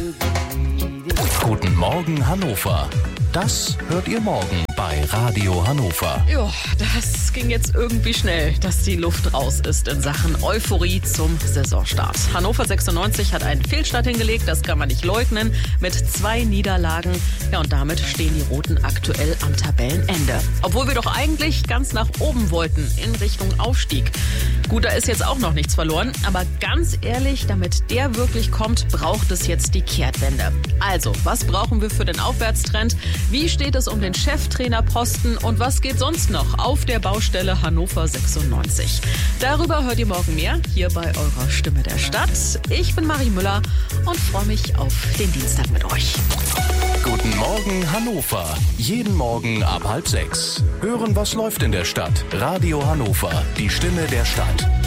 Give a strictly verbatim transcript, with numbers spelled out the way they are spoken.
Guten Morgen Hannover. Das hört ihr morgen bei Radio Hannover. Ja, das ging jetzt irgendwie schnell, dass die Luft raus ist in Sachen Euphorie zum Saisonstart. Hannover sechsundneunzig hat einen Fehlstart hingelegt, das kann man nicht leugnen, mit zwei Niederlagen. Ja, und damit stehen die Roten aktuell am Tabellenende. Obwohl wir doch eigentlich ganz nach oben wollten, in Richtung Aufstieg. Gut, da ist jetzt auch noch nichts verloren, aber ganz ehrlich, damit der wirklich kommt, braucht es jetzt die Kehrtwende. Also, was brauchen wir für den Aufwärtstrend? Wie steht es um den Cheftrainerposten und was geht sonst noch auf der Baustelle Hannover sechsundneunzig? Darüber hört ihr morgen mehr, hier bei eurer Stimme der Stadt. Ich bin Marie Müller und freue mich auf den Dienstag mit euch. Guten Morgen Hannover. Jeden Morgen ab halb sechs. Hören, was läuft in der Stadt. Radio Hannover, die Stimme der Stadt.